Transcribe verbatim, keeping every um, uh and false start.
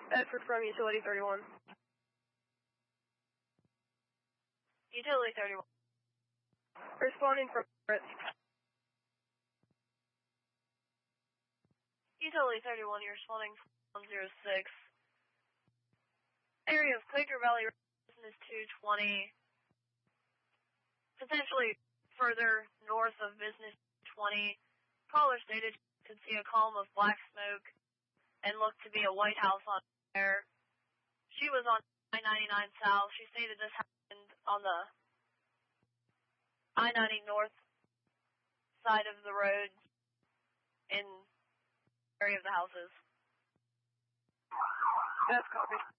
Bedford from Utility thirty-one. Utility thirty-one. Responding from Everett. Utility thirty-one, you're responding from one zero six. Area of Quaker Valley business two twenty. Potentially further north of business twenty. Caller stated could see a column of black smoke and looked to be a White House on fire. She was on I ninety-nine South. She stated this happened on the I ninety North side of the road in the area of the houses. That's copy.